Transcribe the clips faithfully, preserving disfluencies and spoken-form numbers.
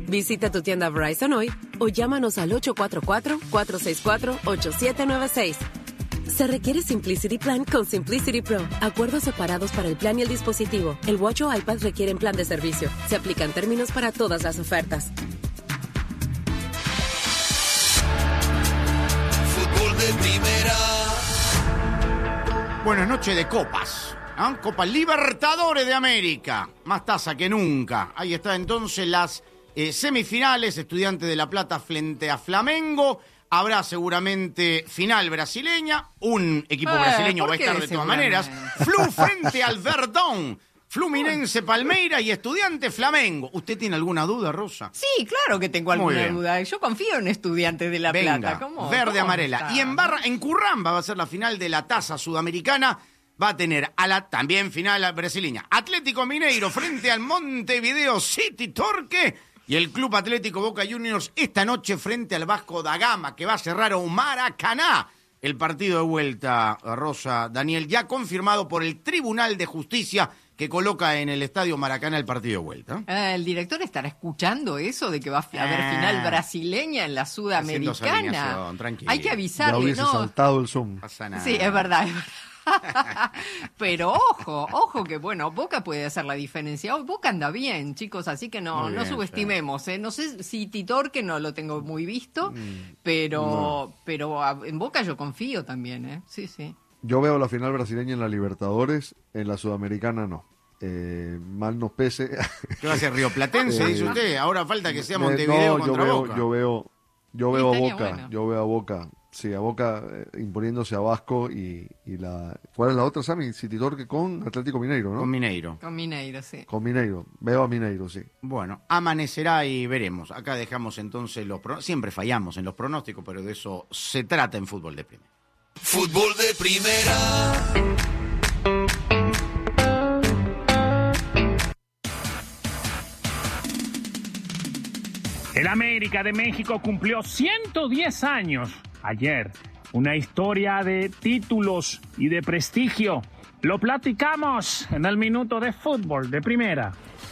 Visita tu tienda Verizon hoy o llámanos al ocho cuatro cuatro, cuatro seis cuatro, ocho siete nueve seis. Se requiere Simplicity Plan con Simplicity Pro. Acuerdos separados para el plan y el dispositivo. El Watch o iPad requieren plan de servicio. Se aplican términos para todas las ofertas. Fútbol de primera. Buenas noches de copas. ¿no? Copa Libertadores de América. Más taza que nunca. Ahí está entonces las eh, semifinales. Estudiantes de La Plata frente a Flamengo. Habrá seguramente final brasileña. Un equipo eh, brasileño va a estar de todas maneras. Flu frente al Verdón. Fluminense, Palmeiras y Estudiantes Flamengo. ¿Usted tiene alguna duda, Rosa? Sí, claro que tengo alguna duda. Yo confío en Estudiantes de La Venga, Plata. ¿Cómo, verde, cómo amarela. está? Y en Barra, en Curramba va a ser la final de la Taza Sudamericana. Va a tener a la también final brasileña. Atlético Mineiro frente al Montevideo City Torque. Y el Club Atlético Boca Juniors esta noche frente al Vasco da Gama, que va a cerrar a un Maracaná. El partido de vuelta, Rosa, Daniel, ya confirmado por el Tribunal de Justicia que coloca en el Estadio Maracaná el partido de vuelta. Eh, ¿El director estará escuchando eso de que va a haber Ah. final brasileña en la Sudamericana? Hay que Ya avisarle, hubiese ¿no? saltado el Zoom. Pasa nada. Sí, es verdad, es verdad. Pero ojo, ojo que bueno, Boca puede hacer la diferencia. Boca anda bien, chicos, así que no, Muy no bien, subestimemos. ¿eh? No sé si Titor, que no lo tengo muy visto, Mm, pero, no. pero a- en Boca yo confío también, ¿eh? Sí, sí. Yo veo la final brasileña en la Libertadores, en la Sudamericana no. Eh, mal nos pese. ¿Qué va a ser Río Platense, Eh, dice usted? Ahora falta que sea Eh, Montevideo no, yo contra veo, Boca. yo veo, yo veo a estaría Boca, bueno. yo veo a Boca, sí, a Boca eh, imponiéndose a Vasco y, y la, ¿cuál es la otra, Sammy? City Torque con Atlético Mineiro, ¿no? Con Mineiro. Con Mineiro, sí. Con Mineiro, veo a Mineiro, sí. Bueno, amanecerá y veremos. Acá dejamos entonces los pronósticos. Siempre fallamos en los pronósticos, pero de eso se trata en fútbol de primera. Fútbol de primera. El América de México cumplió ciento diez años ayer. Una historia de títulos y de prestigio. Lo platicamos en el minuto de fútbol de primera.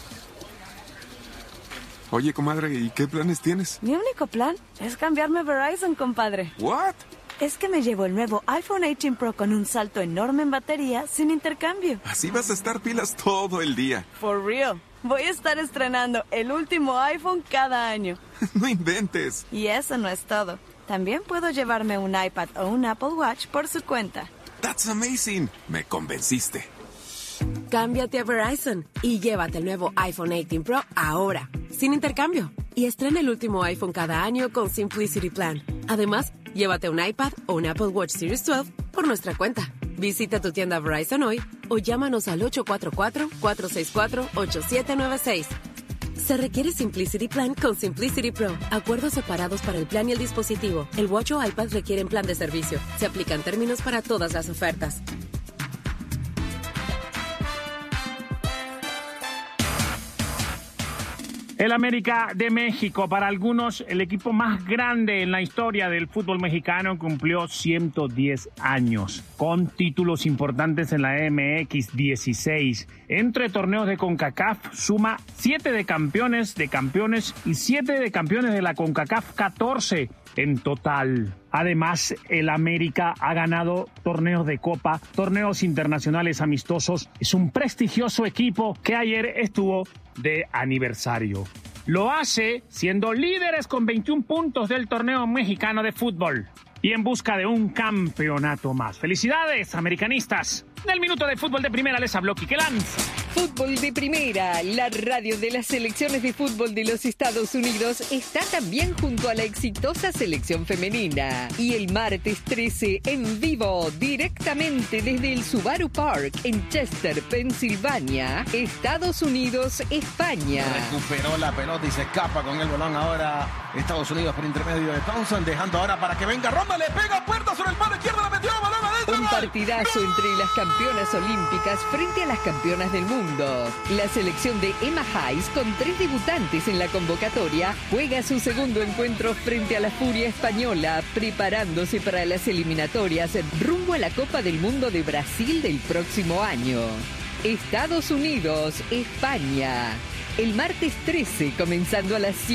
Oye, comadre, ¿y qué planes tienes? Mi único plan es cambiarme a Verizon, compadre. ¿What? Es que me llevo el nuevo iPhone dieciocho Pro con un salto enorme en batería sin intercambio. Así vas a estar pilas todo el día. For real. Voy a estar estrenando el último iPhone cada año. No inventes. Y eso no es todo. También puedo llevarme un iPad o un Apple Watch por su cuenta. That's amazing. Me convenciste. Cámbiate a Verizon y llévate el nuevo iPhone dieciocho Pro ahora, sin intercambio. Y estrena el último iPhone cada año con Simplicity Plan. Además, llévate un iPad o un Apple Watch Series doce por nuestra cuenta. Visita tu tienda Verizon hoy o llámanos al ocho cuatro cuatro, cuatro seis cuatro, ocho siete nueve seis. Se requiere Simplicity Plan con Simplicity Pro. Acuerdos separados para el plan y el dispositivo. El Watch o iPad requieren plan de servicio. Se aplican términos para todas las ofertas. El América de México, para algunos el equipo más grande en la historia del fútbol mexicano, cumplió ciento diez años, con títulos importantes en la M X dieciséis. Entre torneos de CONCACAF suma siete de campeones de campeones y siete de campeones de la CONCACAF, catorce en total. Además, el América ha ganado torneos de Copa, torneos internacionales amistosos. Es un prestigioso equipo que ayer estuvo de aniversario. Lo hace siendo líderes con veintiún puntos del torneo mexicano de fútbol y en busca de un campeonato más. ¡Felicidades, americanistas! Del minuto de fútbol de primera les habló Quique Lanz. Fútbol de primera, la radio de las selecciones de fútbol de los Estados Unidos, está también junto a la exitosa selección femenina. Y el martes trece, en vivo, directamente desde el Subaru Park en Chester, Pensilvania, Estados Unidos, España. Recuperó la pelota y se escapa con el balón ahora Estados Unidos por intermedio de Thompson, dejando ahora para que venga Ronda, le pega puerta sobre el palo izquierdo, la metió, balón adentro. Un partidazo entre las campeonas olímpicas frente a las campeonas del mundo. La selección de Emma Hayes, con tres debutantes en la convocatoria, juega su segundo encuentro frente a la Furia española, preparándose para las eliminatorias rumbo a la Copa del Mundo de Brasil del próximo año. Estados Unidos, España. El martes trece, comenzando a las